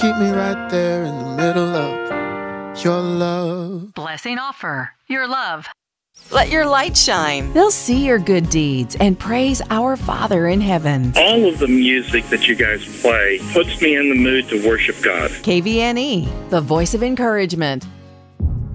Keep me right there in the middle of your love. Blessing Offer, your love. Let your light shine. They'll see your good deeds and praise our Father in heaven. All of the music that you guys play puts me in the mood to worship God. KVNE, the voice of encouragement.